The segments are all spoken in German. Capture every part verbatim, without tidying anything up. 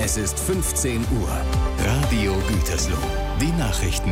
Es ist fünfzehn Uhr. Radio Gütersloh. Die Nachrichten.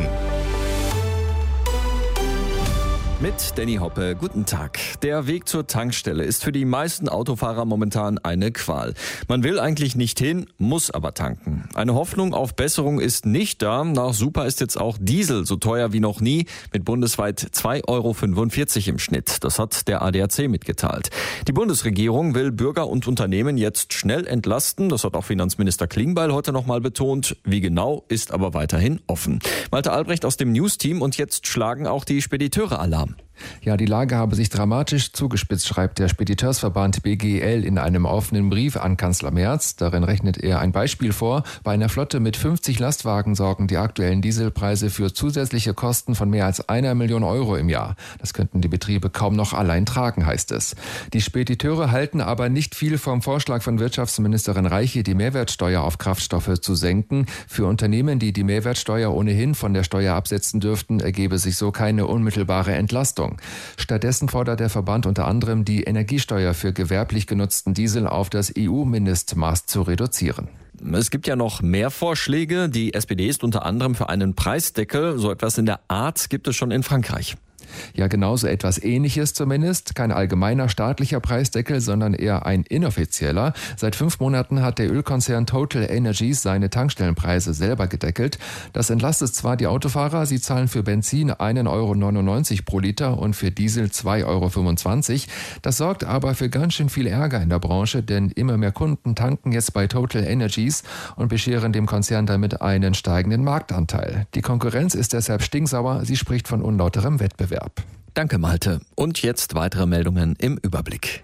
Mit Danny Hoppe, guten Tag. Der Weg zur Tankstelle ist für die meisten Autofahrer momentan eine Qual. Man will eigentlich nicht hin, muss aber tanken. Eine Hoffnung auf Besserung ist nicht da. Nach Super ist jetzt auch Diesel so teuer wie noch nie, mit bundesweit zwei Euro fünfundvierzig im Schnitt. Das hat der A D A C mitgeteilt. Die Bundesregierung will Bürger und Unternehmen jetzt schnell entlasten. Das hat auch Finanzminister Klingbeil heute nochmal betont. Wie genau, ist aber weiterhin offen. Malte Albrecht aus dem News-Team und jetzt schlagen auch die Spediteure Alarm. Ja, die Lage habe sich dramatisch zugespitzt, schreibt der Spediteursverband B G L in einem offenen Brief an Kanzler Merz. Darin rechnet er ein Beispiel vor. Bei einer Flotte mit fünfzig Lastwagen sorgen die aktuellen Dieselpreise für zusätzliche Kosten von mehr als einer Million Euro im Jahr. Das könnten die Betriebe kaum noch allein tragen, heißt es. Die Spediteure halten aber nicht viel vom Vorschlag von Wirtschaftsministerin Reiche, die Mehrwertsteuer auf Kraftstoffe zu senken. Für Unternehmen, die die Mehrwertsteuer ohnehin von der Steuer absetzen dürften, ergebe sich so keine unmittelbare Entlastung. Stattdessen fordert der Verband unter anderem, die Energiesteuer für gewerblich genutzten Diesel auf das E U-Mindestmaß zu reduzieren. Es gibt ja noch mehr Vorschläge. Die S P D ist unter anderem für einen Preisdeckel. So etwas in der Art gibt es schon in Frankreich. Ja, genauso etwas Ähnliches zumindest. Kein allgemeiner staatlicher Preisdeckel, sondern eher ein inoffizieller. Seit fünf Monaten hat der Ölkonzern Total Energies seine Tankstellenpreise selber gedeckelt. Das entlastet zwar die Autofahrer, sie zahlen für Benzin ein Euro neunundneunzig pro Liter und für Diesel zwei Euro fünfundzwanzig. Das sorgt aber für ganz schön viel Ärger in der Branche, denn immer mehr Kunden tanken jetzt bei Total Energies und bescheren dem Konzern damit einen steigenden Marktanteil. Die Konkurrenz ist deshalb stinksauer, sie spricht von unlauterem Wettbewerb. Danke, Malte. Und jetzt weitere Meldungen im Überblick.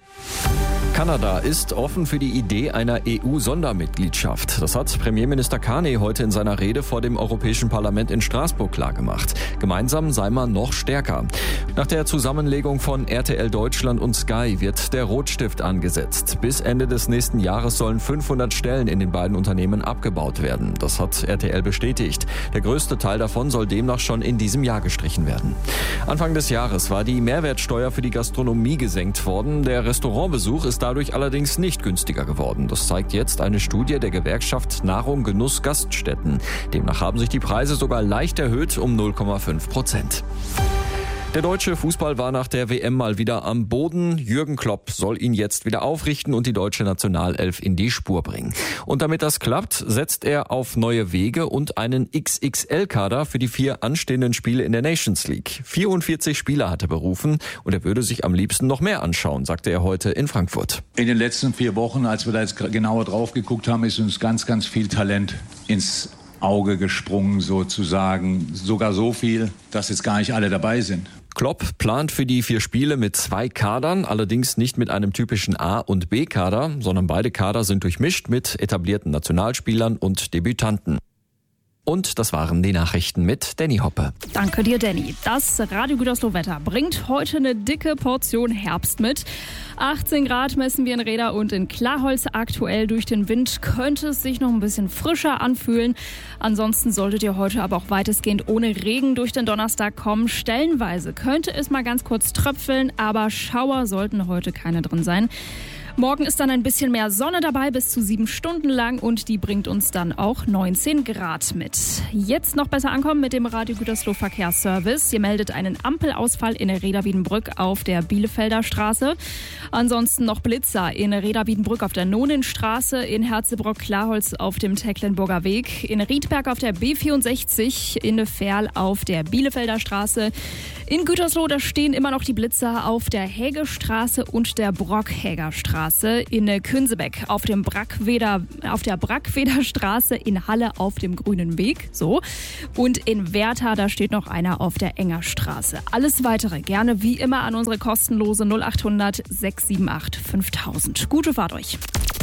Kanada ist offen für die Idee einer E U-Sondermitgliedschaft. Das hat Premierminister Carney heute in seiner Rede vor dem Europäischen Parlament in Straßburg klargemacht. Gemeinsam sei man noch stärker. Nach der Zusammenlegung von R T L Deutschland und Sky wird der Rotstift angesetzt. Bis Ende des nächsten Jahres sollen fünfhundert Stellen in den beiden Unternehmen abgebaut werden. Das hat R T L bestätigt. Der größte Teil davon soll demnach schon in diesem Jahr gestrichen werden. Anfang des Jahres war die Mehrwertsteuer für die Gastronomie gesenkt worden. Der Restaurantbesuch ist dadurch allerdings nicht günstiger geworden. Das zeigt jetzt eine Studie der Gewerkschaft Nahrung, Genuss, Gaststätten. Demnach haben sich die Preise sogar leicht erhöht um null Komma fünf Prozent. Der deutsche Fußball war nach der W M mal wieder am Boden. Jürgen Klopp soll ihn jetzt wieder aufrichten und die deutsche Nationalelf in die Spur bringen. Und damit das klappt, setzt er auf neue Wege und einen X X L-Kader für die vier anstehenden Spiele in der Nations League. vierundvierzig Spieler hat er berufen und er würde sich am liebsten noch mehr anschauen, sagte er heute in Frankfurt. In den letzten vier Wochen, als wir da jetzt genauer drauf geguckt haben, ist uns ganz, ganz viel Talent ins Auge gesprungen sozusagen. Sogar so viel, dass jetzt gar nicht alle dabei sind. Klopp plant für die vier Spiele mit zwei Kadern, allerdings nicht mit einem typischen A- und B-Kader, sondern beide Kader sind durchmischt mit etablierten Nationalspielern und Debütanten. Und das waren die Nachrichten mit Danny Hoppe. Danke dir, Danny. Das Radio Gütersloh Wetter bringt heute eine dicke Portion Herbst mit. achtzehn Grad messen wir in Rheda und in Klarholz aktuell. Durch den Wind könnte es sich noch ein bisschen frischer anfühlen. Ansonsten solltet ihr heute aber auch weitestgehend ohne Regen durch den Donnerstag kommen. Stellenweise könnte es mal ganz kurz tröpfeln, aber Schauer sollten heute keine drin sein. Morgen ist dann ein bisschen mehr Sonne dabei, bis zu sieben Stunden lang, und die bringt uns dann auch neunzehn Grad mit. Jetzt noch besser ankommen mit dem Radio Gütersloh Verkehrsservice. Ihr meldet einen Ampelausfall in Rheda-Wiedenbrück auf der Bielefelder Straße. Ansonsten noch Blitzer in Rheda-Wiedenbrück auf der Nonenstraße, in Herzebrock-Klarholz auf dem Tecklenburger Weg, in Riedberg auf der B vierundsechzig, in Ferl auf der Bielefelder Straße. In Gütersloh, da stehen immer noch die Blitzer auf der Hägestraße und der Brockhägerstraße. In Künsebeck auf, dem Brackweder, auf der Brackwederstraße, in Halle auf dem Grünen Weg. So. Und in Werther, da steht noch einer auf der Engerstraße. Alles Weitere gerne wie immer an unsere kostenlose null acht hundert sechs sieben acht fünftausend. Gute Fahrt euch.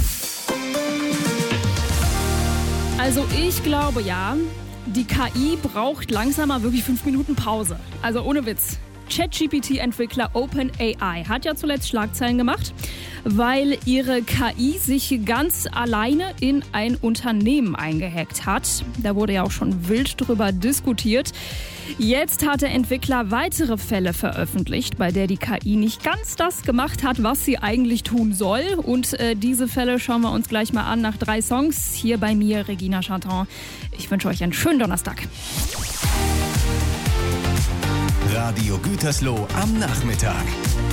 Also ich glaube ja, die K I braucht langsam mal wirklich fünf Minuten Pause. Also ohne Witz. ChatGPT-Entwickler OpenAI hat ja zuletzt Schlagzeilen gemacht. weil ihre K I sich ganz alleine in ein Unternehmen eingehackt hat. Da wurde ja auch schon wild drüber diskutiert. Jetzt hat der Entwickler weitere Fälle veröffentlicht, bei der die K I nicht ganz das gemacht hat, was sie eigentlich tun soll. Und äh, diese Fälle schauen wir uns gleich mal an nach drei Songs. Hier bei mir Regina Chanton. Ich wünsche euch einen schönen Donnerstag. Radio Gütersloh am Nachmittag.